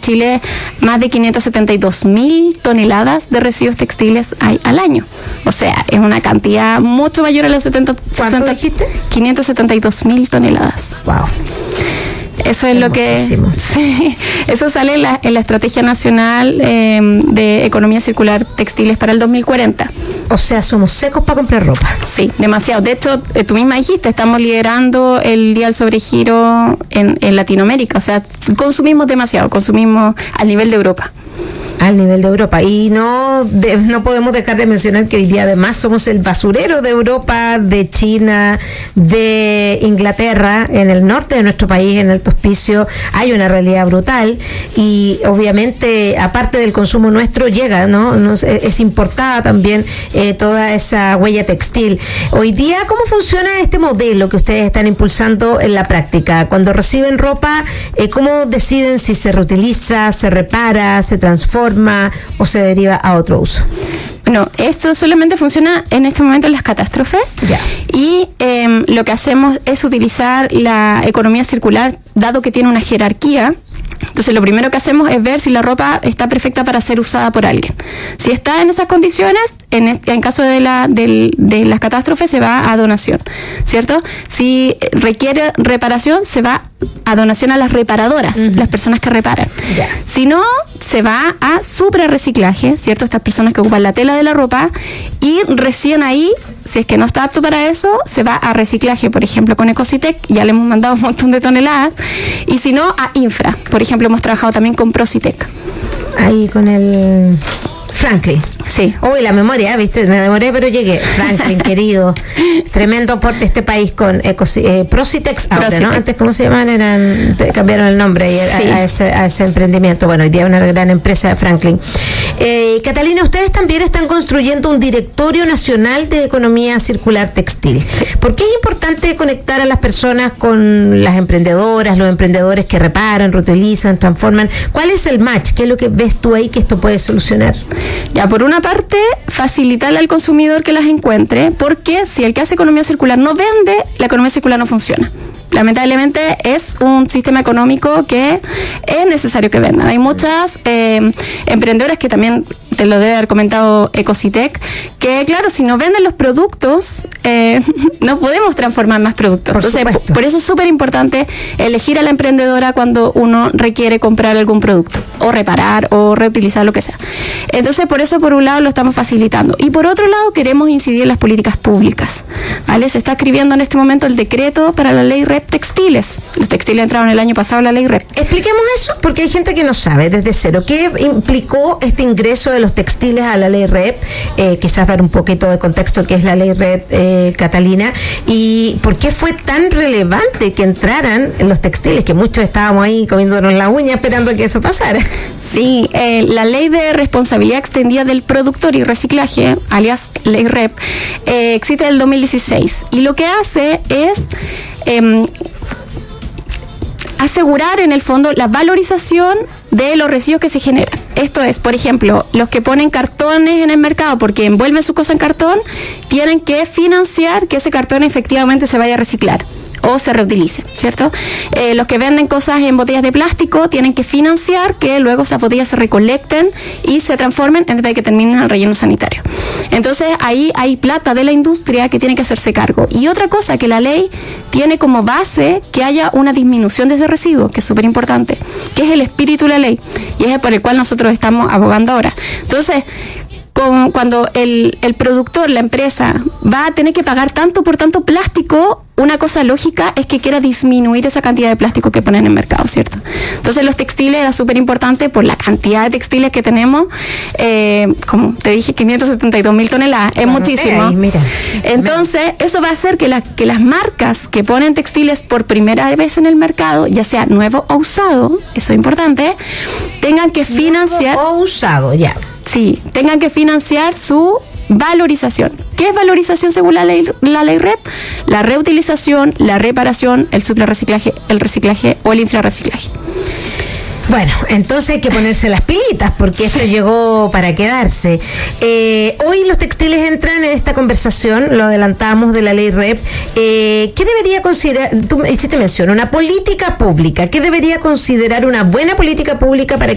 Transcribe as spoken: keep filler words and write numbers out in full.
Chile más de quinientas setenta y dos mil toneladas de residuos textiles hay al año. O sea, es una cantidad mucho mayor a las setenta, ¿Cuánto sesenta, dijiste? quinientas setenta y dos mil toneladas. Wow. Eso es, es lo muchísimo. que... Sí, eso sale en la, en la Estrategia Nacional eh, de Economía Circular Textiles para el dos mil cuarenta. O sea, somos secos para comprar ropa. Sí, demasiado. De hecho, eh, tú misma dijiste, estamos liderando el Día del Sobregiro en, en Latinoamérica. O sea, consumimos demasiado, consumimos al nivel de Europa. Al nivel de Europa. Y no de, no podemos dejar de mencionar que hoy día además somos el basurero de Europa, de China, de Inglaterra. En el norte de nuestro país, en Alto Hospicio, hay una realidad brutal y obviamente aparte del consumo nuestro llega, ¿no? Nos, es importada también eh, toda esa huella textil. Hoy día, ¿cómo funciona este modelo que ustedes están impulsando en la práctica? Cuando reciben ropa, eh, ¿cómo deciden si se reutiliza, se repara, se transforma o se deriva a otro uso? Bueno, esto solamente funciona en este momento en las catástrofes. Ya. Y eh, lo que hacemos es utilizar la economía circular, dado que tiene una jerarquía. Entonces lo primero que hacemos es ver si la ropa está perfecta para ser usada por alguien. Si está en esas condiciones, en, este, en caso de, la, de, de las catástrofes se va a donación, ¿cierto? Si requiere reparación, se va a donación a las reparadoras, uh-huh. las personas que reparan. Yeah. Si no, se va a suprarreciclaje, ¿cierto? Estas personas que ocupan la tela de la ropa y recién ahí, si es que no está apto para eso, se va a reciclaje, por ejemplo, con Ecositec, ya le hemos mandado un montón de toneladas, y si no, a infra. Por ejemplo, hemos trabajado también con Procitec. Ahí con el Franklin. Sí. Uy, la memoria, ¿viste? Me demoré, pero llegué. Franklin, querido. Tremendo aporte este país con Ecosi- eh, Procitex ahora, Procitec. ¿no? Antes, ¿cómo se llaman? Eran, te, cambiaron el nombre y, Sí. a, a, ese, a ese emprendimiento. Bueno, hoy día una gran empresa de Franklin. Eh, Catalina, ustedes también están construyendo un directorio nacional de economía circular textil. ¿Por qué es importante conectar a las personas con las emprendedoras, los emprendedores que reparan, reutilizan, transforman? ¿Cuál es el match? ¿Qué es lo que ves tú ahí que esto puede solucionar? Ya, por una parte, facilitarle al consumidor que las encuentre, porque si el que hace economía circular no vende, la economía circular no funciona. Lamentablemente es un sistema económico que es necesario que vendan. Hay muchas eh, emprendedoras que también, te lo debe haber comentado Ecositec, que claro, si no venden los productos, eh, no podemos transformar más productos. Por Entonces, supuesto. por eso es súper importante elegir a la emprendedora cuando uno requiere comprar algún producto, o reparar, o reutilizar, lo que sea. Entonces, por eso, por un lado, lo estamos facilitando. Y por otro lado, queremos incidir en las políticas públicas, ¿vale? Se está escribiendo en este momento el decreto para la ley R E P textiles. Los textiles entraron el año pasado a la ley R E P. Expliquemos eso, porque hay gente que no sabe desde cero. ¿Qué implicó este ingreso de los textiles a la ley R E P? Eh, quizás dar un poquito de contexto que es la ley R E P, eh, Catalina, y por qué fue tan relevante que entraran los textiles, que muchos estábamos ahí comiéndonos la uña esperando que eso pasara. Sí, eh, la ley de responsabilidad extendida del productor y reciclaje, alias ley R E P, eh, existe desde el dos mil dieciséis y lo que hace es eh, asegurar en el fondo la valorización de los residuos que se generan. Esto es, por ejemplo, los que ponen cartones en el mercado porque envuelven su cosa en cartón, tienen que financiar que ese cartón efectivamente se vaya a reciclar o se reutilice, ¿cierto? Eh, los que venden cosas en botellas de plástico tienen que financiar que luego esas botellas se recolecten y se transformen en vez de que terminen al relleno sanitario. Entonces ahí hay plata de la industria que tiene que hacerse cargo. Y otra cosa, que la ley tiene como base que haya una disminución de ese residuo, que es súper importante, que es el espíritu de la ley y es el por el cual nosotros estamos abogando ahora. Entonces, con, cuando el, el productor, la empresa, va a tener que pagar tanto por tanto plástico, una cosa lógica es que quiera disminuir esa cantidad de plástico que ponen en el mercado, ¿cierto? Entonces los textiles era súper importante por la cantidad de textiles que tenemos, eh, como te dije, quinientas setenta y dos mil toneladas, es Bueno, muchísimo. ahí, mira. Entonces eso va a hacer que, la, que las marcas que ponen textiles por primera vez en el mercado, ya sea nuevo o usado, eso es importante, tengan que financiar... Nuevo o usado, ya. Sí, tengan que financiar su valorización. ¿Qué es valorización según la ley, la ley R E P? La reutilización, la reparación, el suprarreciclaje, el reciclaje o el infrarreciclaje. Bueno, entonces hay que ponerse las pilitas porque esto llegó para quedarse. Eh, hoy los textiles entran en esta conversación, lo adelantamos de la ley R E P. Eh, ¿Qué debería considerar, tú hiciste mención, una política pública, qué debería considerar una buena política pública para